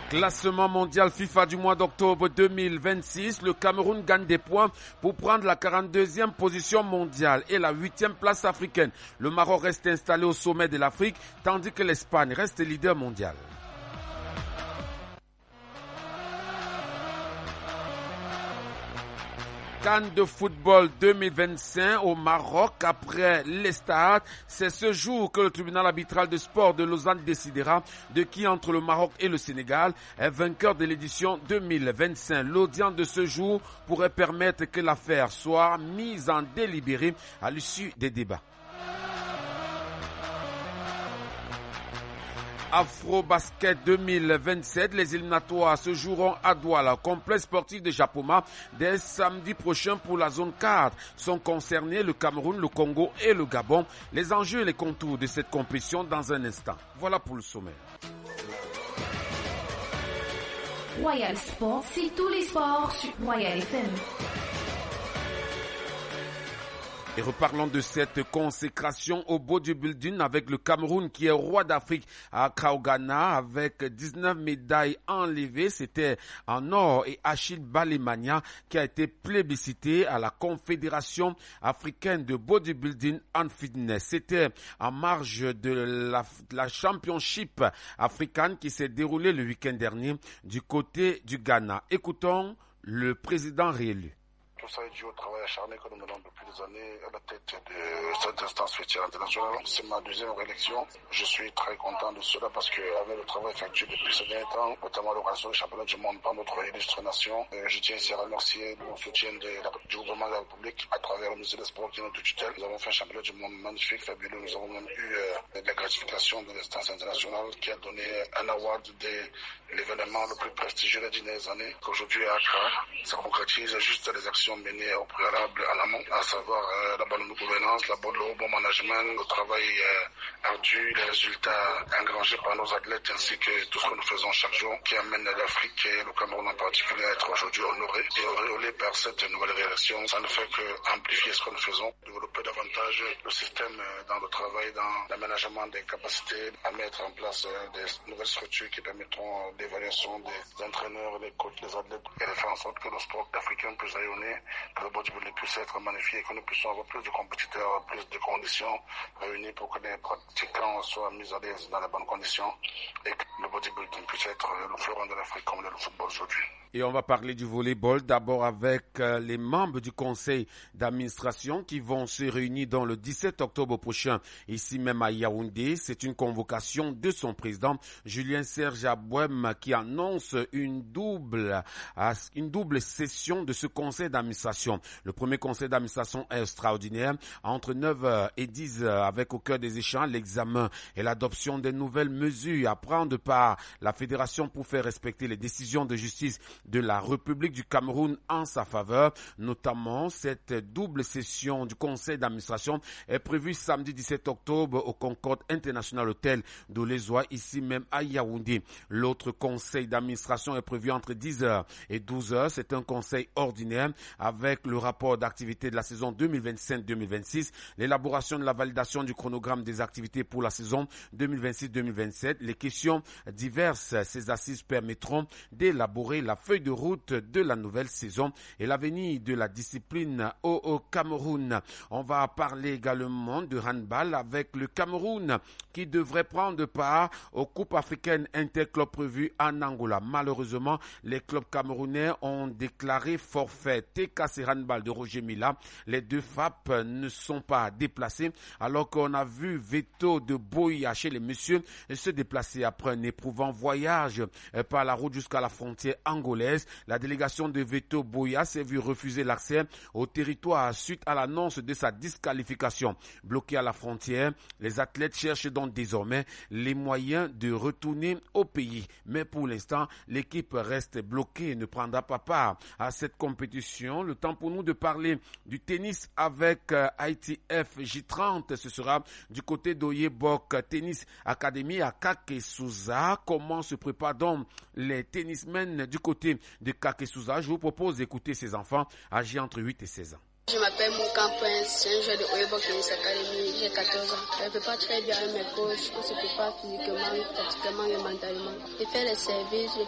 Classement mondial FIFA du mois d'octobre 2026, le Cameroun gagne des points pour prendre la 42e position mondiale et la 8e place africaine. Le Maroc reste installé au sommet de l'Afrique, tandis que l'Espagne reste leader mondial. CAN de football 2025 au Maroc après les stades. C'est ce jour que le tribunal arbitral de sport de Lausanne décidera de qui entre le Maroc et le Sénégal est vainqueur de l'édition 2025. L'audience de ce jour pourrait permettre que l'affaire soit mise en délibéré à l'issue des débats. Afro-Basket 2027, les éliminatoires se joueront à Douala, complexe sportif de Japoma, dès samedi prochain pour la zone 4. Sont concernés le Cameroun, le Congo et le Gabon. Les enjeux et les contours de cette compétition dans un instant. Voilà pour le sommaire. Royal Sport, c'est tous les sports sur Royal FM. Et reparlons de cette consécration au bodybuilding avec le Cameroun qui est roi d'Afrique à Accra au Ghana avec 19 médailles enlevées. C'était en or et Achille Balemania qui a été plébiscité à la Confédération africaine de bodybuilding and fitness. C'était en marge de la championship africaine qui s'est déroulée le week-end dernier du côté du Ghana. Écoutons le président réélu. Tout ça est dû au travail acharné que nous menons depuis des années à la tête de cette instance fêtière internationale. C'est ma deuxième réélection. Je suis très content de cela parce qu'avec le travail effectué depuis ce dernier temps, notamment l'organisation du championnat du monde par notre illustre nation, je tiens ici à remercier le soutien du gouvernement de la République à travers le ministère des Sports qui est notre tutelle. Nous avons fait un championnat du monde magnifique, fabuleux. Nous avons même eu la gratification de l'instance internationale qui a donné un award de l'événement le plus prestigieux des dernières années. Qu'aujourd'hui à Accra, ça concrétise juste les actions menées au préalable à l'amont, à savoir la bonne gouvernance, le bon management, le travail ardu, les résultats engrangés par nos athlètes ainsi que tout ce que nous faisons chaque jour qui amène l'Afrique et le Cameroun en particulier à être aujourd'hui honorés et auréolés par cette nouvelle réaction. Ça ne fait qu'amplifier ce que nous faisons, développer davantage le système dans le travail, dans l'aménagement des capacités, à mettre en place des nouvelles structures qui permettront l'évaluation des entraîneurs, des coachs, des athlètes et de faire en sorte que le sport africain puisse rayonner, que le bodybuilding puisse être magnifié et que nous puissions avoir plus de compétiteurs, plus de conditions réunies pour que les pratiquants soient mis à l'aise dans les bonnes conditions et que le bodybuilding puisse être le fleuron de l'Afrique comme le football aujourd'hui. Et on va parler du volleyball d'abord avec les membres du conseil d'administration qui vont se réunir dans le 17 octobre prochain ici même à Yaoundé. C'est une convocation de son président Julien Serge Abouem qui annonce une double session de ce conseil d'administration. Le premier conseil d'administration est extraordinaire entre 9h et 10h avec au cœur des échanges l'examen et l'adoption des nouvelles mesures à prendre par la fédération pour faire respecter les décisions de justice de la République du Cameroun en sa faveur. Notamment, cette double session du conseil d'administration est prévue samedi 17 octobre au Concorde International Hotel d'Olézoa, ici même à Yaoundé. L'autre conseil d'administration est prévu entre 10h et 12h. C'est un conseil ordinaire avec le rapport d'activité de la saison 2025-2026, l'élaboration de la validation du chronogramme des activités pour la saison 2026-2027, les questions diverses. Ces assises permettront d'élaborer la feuille de route de la nouvelle saison et l'avenir de la discipline au Cameroun. On va parler également de handball avec le Cameroun qui devrait prendre part aux coupes africaines interclubs prévues en Angola. Malheureusement, les clubs camerounais ont déclaré forfait. TKC Handball de Roger Mila, les deux FAP ne sont pas déplacés alors qu'on a vu Veto de Boya chez les messieurs se déplacer après un éprouvant voyage par la route jusqu'à la frontière angolaise. La délégation de Veto Boya s'est vue refuser l'accès au territoire suite à l'annonce de sa disqualification. Bloqué à la frontière, les athlètes cherchent donc désormais les moyens de retourner au pays. Mais pour l'instant, l'équipe reste bloquée et ne prendra pas part à cette compétition. Le temps pour nous de parler du tennis avec ITF J30. Ce sera du côté d'Oyebok Tennis Academy à Kakesouza. Comment se préparent donc les tennismen du côté de Kakesouza? Je vous propose d'écouter ces enfants âgés entre 8 et 16 ans. Je m'appelle Moukan Prince, je suis un joueur de Oyebok Tennis Academy, j'ai 14 ans. Je ne peux pas très bien avec mes coachs, on se prépare physiquement, tactiquement et mentalement. Je fais les services,